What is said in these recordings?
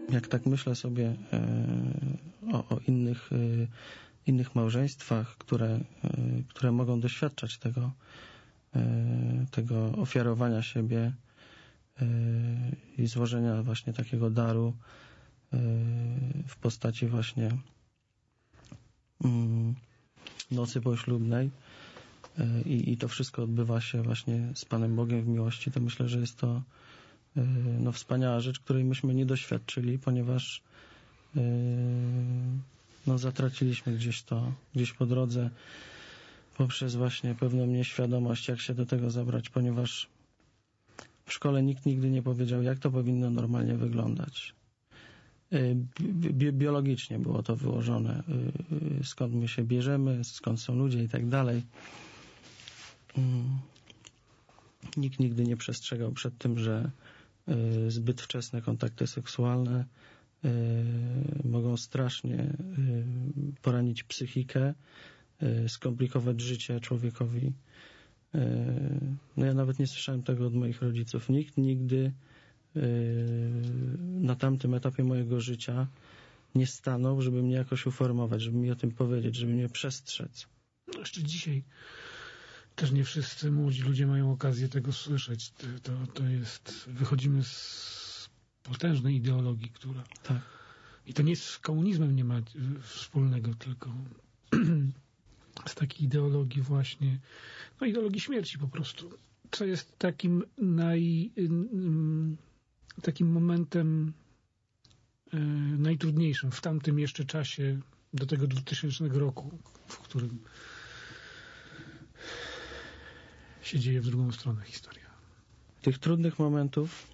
jak tak myślę sobie o innych małżeństwach, które mogą doświadczać tego ofiarowania siebie i złożenia właśnie takiego daru w postaci właśnie nocy poślubnej i to wszystko odbywa się właśnie z Panem Bogiem w miłości, to myślę, że jest to wspaniała rzecz, której myśmy nie doświadczyli, ponieważ zatraciliśmy gdzieś po drodze poprzez właśnie pewną nieświadomość, jak się do tego zabrać, ponieważ w szkole nikt nigdy nie powiedział, jak to powinno normalnie wyglądać. Biologicznie było to wyłożone, skąd my się bierzemy, skąd są ludzie i tak dalej. Nikt nigdy nie przestrzegał przed tym, że zbyt wczesne kontakty seksualne mogą strasznie poranić psychikę, skomplikować życie człowiekowi. Ja nawet nie słyszałem tego od moich rodziców. Nikt nigdy na tamtym etapie mojego życia nie stanął, żeby mnie jakoś uformować, żeby mi o tym powiedzieć, żeby mnie przestrzec. No jeszcze dzisiaj też nie wszyscy młodzi ludzie mają okazję tego słyszeć. To jest... Wychodzimy z potężnej ideologii, która... Tak. I to nie z komunizmem nie ma wspólnego, tylko z takiej ideologii właśnie, ideologii śmierci po prostu. Co jest takim momentem najtrudniejszym w tamtym jeszcze czasie do tego 2000 roku, w którym się dzieje w drugą stronę historia. Tych trudnych momentów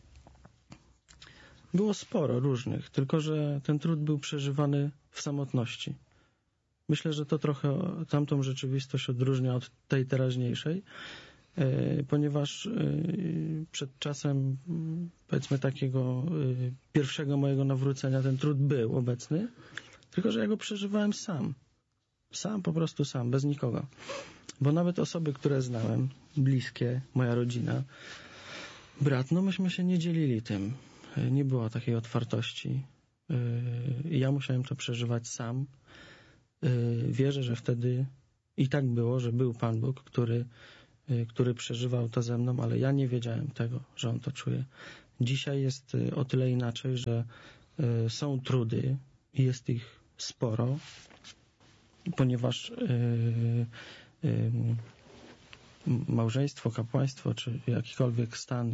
było sporo różnych, tylko że ten trud był przeżywany w samotności. Myślę, że to trochę tamtą rzeczywistość odróżnia od tej teraźniejszej, ponieważ przed czasem, powiedzmy, takiego pierwszego mojego nawrócenia ten trud był obecny, tylko że ja go przeżywałem sam. Po prostu sam, bez nikogo. Bo nawet osoby, które znałem, bliskie, moja rodzina, brat, myśmy się nie dzielili tym. Nie było takiej otwartości. Ja musiałem to przeżywać sam. Wierzę, że wtedy i tak było, że był Pan Bóg, który przeżywał to ze mną, ale ja nie wiedziałem tego, że On to czuje. Dzisiaj jest o tyle inaczej, że są trudy i jest ich sporo, ponieważ małżeństwo, kapłaństwo, czy jakikolwiek stan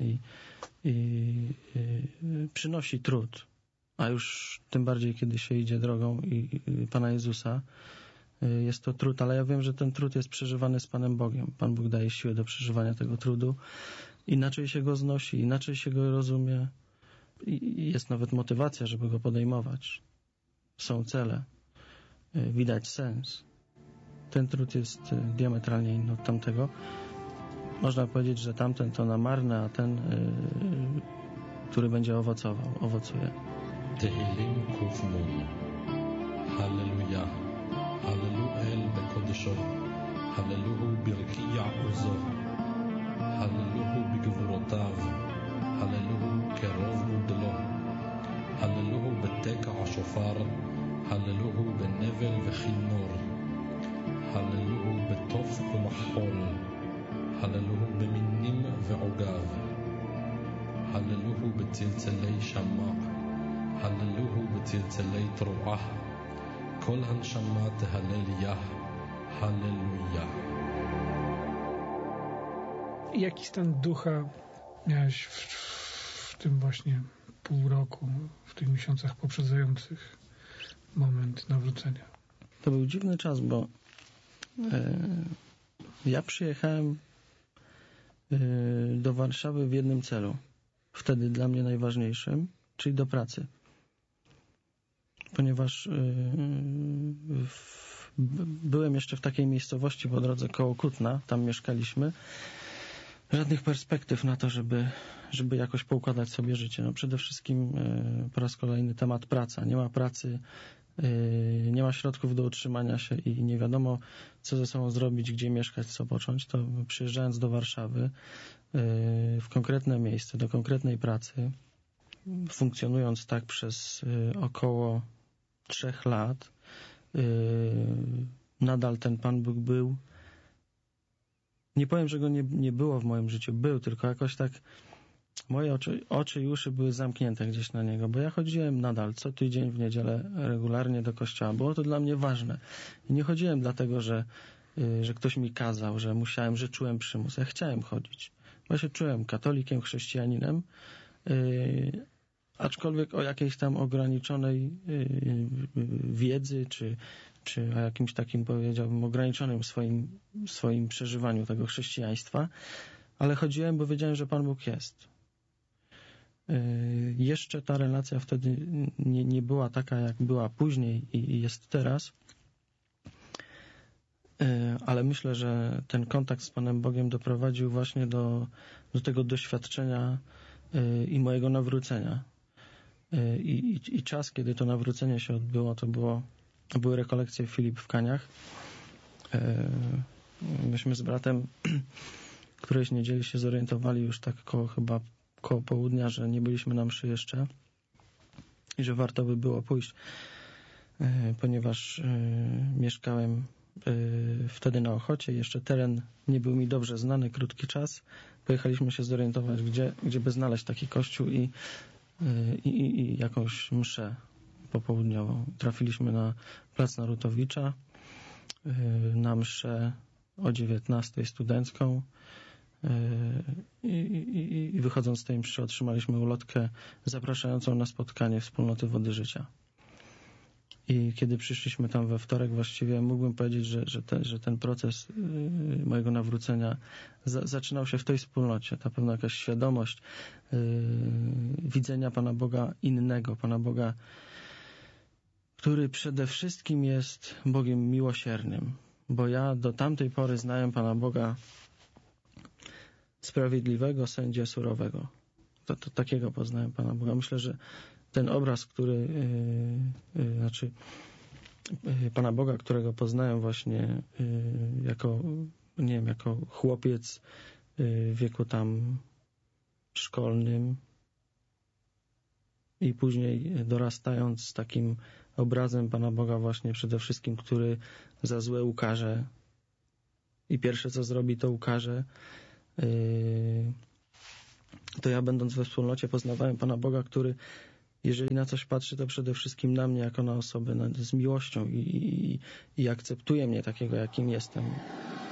przynosi trud, a już tym bardziej, kiedy się idzie drogą Pana Jezusa, jest to trud, ale ja wiem, że ten trud jest przeżywany z Panem Bogiem. Pan Bóg daje siłę do przeżywania tego trudu. Inaczej się go znosi, inaczej się go rozumie i jest nawet motywacja, żeby go podejmować. Są cele. Widać sens. Ten trud jest diametralnie inny od tamtego. Można powiedzieć, że tamten to na marne, a ten, który będzie owocuje. תהילים ק"נ הללויה הללו אל בקודשו הללוהו ברקיע עוזו הללוהו בגבורותיו הללוהו קרוב גודלו הללוהו בתקע השופר הללוהו בנבל וכינור הללוהו בתוף ומחול הללוהו במינים ועוגב הללוהו בצלצלי שמע הללוהו בצלצלי תרועה כל הנשמה תהלל יה Halleluja. Jaki stan ducha miałeś w tym właśnie pół roku, w tych miesiącach poprzedzających moment nawrócenia? To był dziwny czas, bo ja przyjechałem do Warszawy w jednym celu. Wtedy dla mnie najważniejszym, czyli do pracy. Ponieważ byłem jeszcze w takiej miejscowości po drodze koło Kutna, tam mieszkaliśmy. Żadnych perspektyw na to, żeby jakoś poukładać sobie życie. Przede wszystkim po raz kolejny temat praca. Nie ma pracy, nie ma środków do utrzymania się i nie wiadomo, co ze sobą zrobić, gdzie mieszkać, co począć. To przyjeżdżając do Warszawy w konkretne miejsce, do konkretnej pracy, funkcjonując tak przez około 3 lat, nadal ten Pan Bóg był. Nie powiem, że go nie było w moim życiu. Był, tylko jakoś tak moje oczy i uszy były zamknięte gdzieś na Niego, bo ja chodziłem nadal co tydzień w niedzielę regularnie do kościoła. Było to dla mnie ważne. I nie chodziłem dlatego, że ktoś mi kazał, że musiałem, że czułem przymus. Ja chciałem chodzić. Bo ja się czułem katolikiem, chrześcijaninem, aczkolwiek o jakiejś tam ograniczonej wiedzy, czy o jakimś takim, powiedziałbym, ograniczonym swoim przeżywaniu tego chrześcijaństwa, ale chodziłem, bo wiedziałem, że Pan Bóg jest. Jeszcze ta relacja wtedy nie była taka, jak była później i jest teraz, ale myślę, że ten kontakt z Panem Bogiem doprowadził właśnie do tego doświadczenia i mojego nawrócenia. I czas, kiedy to nawrócenie się odbyło, to były rekolekcje Filip w Kaniach. Myśmy z bratem którejś niedzieli się zorientowali już tak koło południa, że nie byliśmy na mszy jeszcze i że warto by było pójść, ponieważ mieszkałem wtedy na Ochocie. Jeszcze teren nie był mi dobrze znany, krótki czas. Pojechaliśmy się zorientować, gdzie by znaleźć taki kościół i jakąś mszę popołudniową. Trafiliśmy na plac Narutowicza, na mszę o 19 studencką i wychodząc z tej mszy otrzymaliśmy ulotkę zapraszającą na spotkanie Wspólnoty Wody Życia. I kiedy przyszliśmy tam we wtorek, właściwie mógłbym powiedzieć, że ten proces mojego nawrócenia zaczynał się w tej wspólnocie. Ta pewna jakaś świadomość widzenia Pana Boga innego, Pana Boga, który przede wszystkim jest Bogiem miłosiernym. Bo ja do tamtej pory znałem Pana Boga sprawiedliwego, sędzię surowego. To takiego poznałem Pana Boga. Myślę, że ten obraz, Pana Boga, którego poznałem właśnie jako chłopiec w wieku tam szkolnym i później dorastając z takim obrazem Pana Boga właśnie przede wszystkim, który za złe ukarze i pierwsze co zrobi, to ukarze, to ja będąc we wspólnocie poznawałem Pana Boga, który jeżeli na coś patrzy, to przede wszystkim na mnie jako na osobę z miłością i akceptuje mnie takiego, jakim jestem.